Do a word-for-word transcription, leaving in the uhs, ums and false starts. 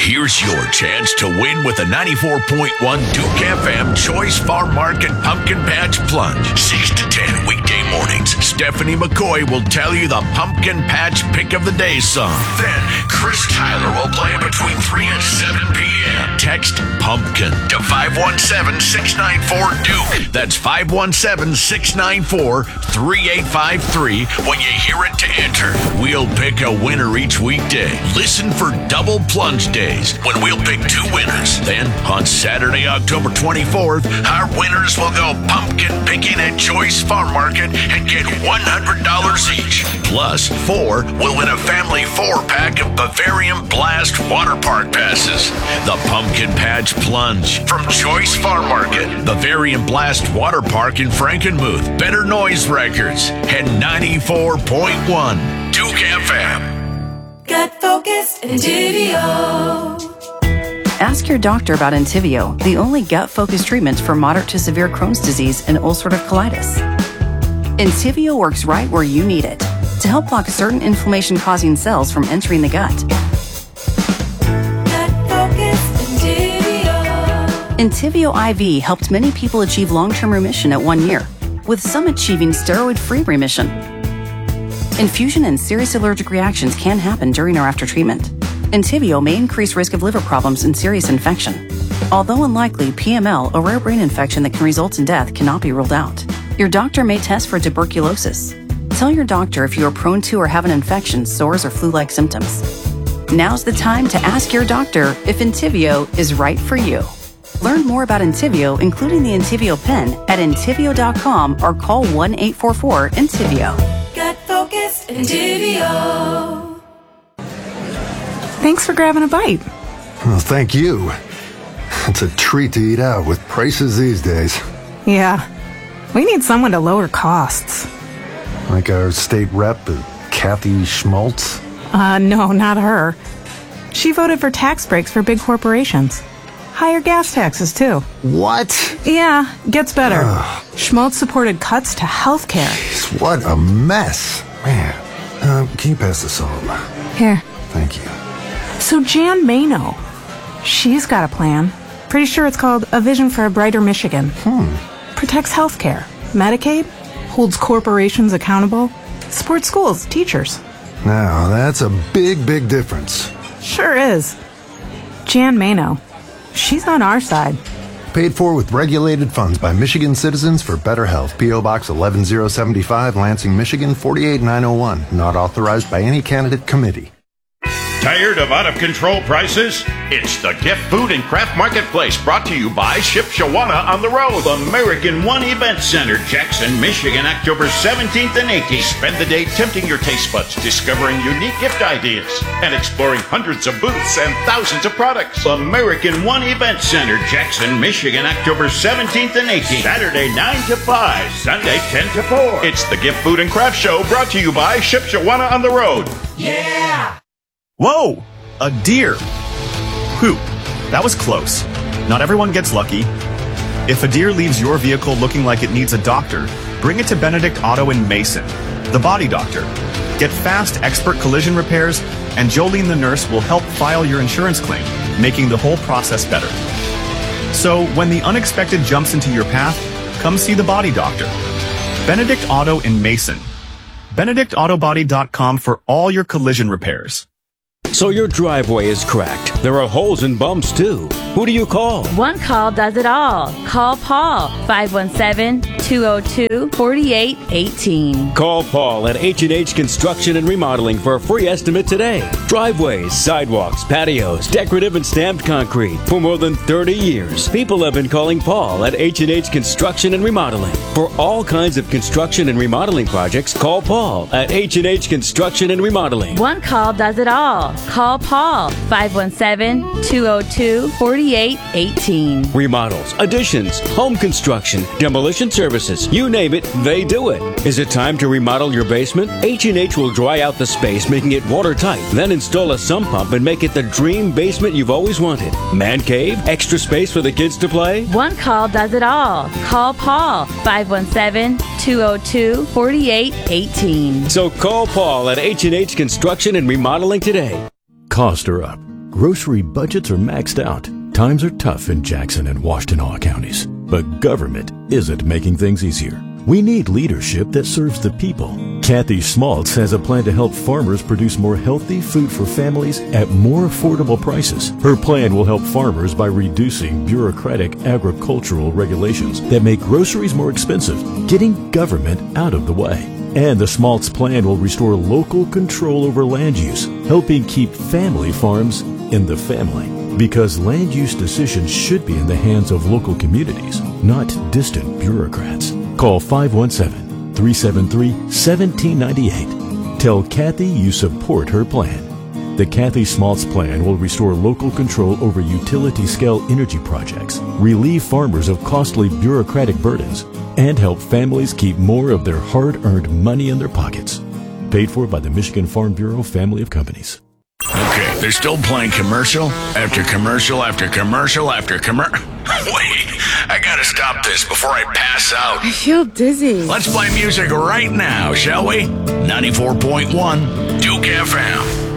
Here's your chance to win with a ninety-four point one Duke F M Choice Farm Market Pumpkin Patch Plunge. six to ten weekday mornings, Stephanie McCoy will tell you the Pumpkin Patch Pick of the Day song. Then, Chris Tyler will play it between three and seven p.m. Text PUMPKIN to five one seven, six nine four, Duke. That's five one seven, six nine four, three eight five three when you hear it to enter. We'll pick a winner each weekday. Listen for double plunge days when we'll pick two winners. Then, on Saturday, October twenty-fourth, our winners will go pumpkin picking at Choice Farm Market and get one hundred dollars each. Plus, four will win a family four-pack of Bavarian Blast Water Park passes. The Pumpkin Patch Plunge from Choice Farm Market, Bavarian Blast Water Park in Frankenmuth, Better Noise Records, and ninety-four point one Duke F M. Gut Focused Entivio. Ask your doctor about Entivio, the only gut-focused treatment for moderate to severe Crohn's disease and ulcerative colitis. Entivio works right where you need it to help block certain inflammation-causing cells from entering the gut. Entivio I V helped many people achieve long-term remission at one year, with some achieving steroid-free remission. Infusion and serious allergic reactions can happen during or after treatment. Entivio may increase risk of liver problems and serious infection. Although unlikely, P M L, a rare brain infection that can result in death, cannot be ruled out. Your doctor may test for tuberculosis. Tell your doctor if you are prone to or have an infection, sores, or flu-like symptoms. Now's the time to ask your doctor if Entivio is right for you. Learn more about Entivio, including the Entivio pen, at entivio dot com or call one eight four four Entivio. Gut Focused Entivio. Thanks for grabbing a bite. Well, thank you. It's a treat to eat out with prices these days. Yeah, we need someone to lower costs. Like our state rep, Kathy Schmaltz? Uh, no, not her. She voted for tax breaks for big corporations. Higher gas taxes, too. What? Yeah, gets better. Ugh. Schmaltz supported cuts to health care. Jeez, what a mess. Man, uh, can you pass the salt? Here. Thank you. So Jan Mano, she's got a plan. Pretty sure it's called A Vision for a Brighter Michigan. Hmm. Protects healthcare, Medicaid, holds corporations accountable, supports schools, teachers. Now, that's a big, big difference. Sure is. Jan Mano, she's on our side. Paid for with regulated funds by Michigan Citizens for Better Health. P O. Box eleven oh seventy-five, Lansing, Michigan four eight nine oh one. Not authorized by any candidate committee. Tired of out-of-control prices? It's the Gift Food and Craft Marketplace, brought to you by Ship Shawana on the Road, American One Event Center, Jackson, Michigan, October seventeenth and eighteenth. Spend the day tempting your taste buds, discovering unique gift ideas, and exploring hundreds of booths and thousands of products. American One Event Center, Jackson, Michigan, October seventeenth and eighteenth. Saturday nine to five, Sunday ten to four. It's the Gift Food and Craft Show, brought to you by Ship Shawana on the Road. Yeah! Whoa! A deer! Whew, that was close. Not everyone gets lucky. If a deer leaves your vehicle looking like it needs a doctor, bring it to Benedict Auto in Mason, the body doctor. Get fast, expert collision repairs, and Jolene the nurse will help file your insurance claim, making the whole process better. So, when the unexpected jumps into your path, come see the body doctor. Benedict Auto in Mason. Benedict Auto Body dot com for all your collision repairs. So your driveway is cracked. There are holes and bumps, too. Who do you call? One call does it all. Call Paul, five one seven, two oh two, four eight one eight. Call Paul at H and H Construction and Remodeling for a free estimate today. Driveways, sidewalks, patios, decorative and stamped concrete. For more than thirty years, people have been calling Paul at H and H Construction and Remodeling. For all kinds of construction and remodeling projects, call Paul at H and H Construction and Remodeling. One call does it all. Call Paul, five one seven, two oh two, four eight one eight. Remodels, additions, home construction, demolition services, you name it, they do it. Is it time to remodel your basement? H and H will dry out the space, making it watertight. Then install a sump pump and make it the dream basement you've always wanted. Man cave, extra space for the kids to play? One call does it all. Call Paul, five one seven, two oh two, four eight one eight. So call Paul at H and H Construction and Remodeling today. Costs are up. grocery budgets are maxed out. Times are tough in Jackson and Washtenaw counties, but government isn't making things easier. We need leadership that serves the people. Kathy Schmaltz has a plan to help farmers produce more healthy food for families at more affordable prices. Her plan will help farmers by reducing bureaucratic agricultural regulations that make groceries more expensive, getting government out of the way. And the Schmaltz plan will restore local control over land use, helping keep family farms in the family. Because land use decisions should be in the hands of local communities, not distant bureaucrats. Call five one seven, three seven three, one seven nine eight. Tell Kathy you support her plan. The Kathy Schmaltz plan will restore local control over utility-scale energy projects, relieve farmers of costly bureaucratic burdens, and help families keep more of their hard-earned money in their pockets. Paid for by the Michigan Farm Bureau family of companies. Okay, they're still playing commercial after commercial after commercial after commercial. Wait, I gotta stop this before I pass out. I feel dizzy. Let's play music right now, shall we? ninety-four point one Duke F M.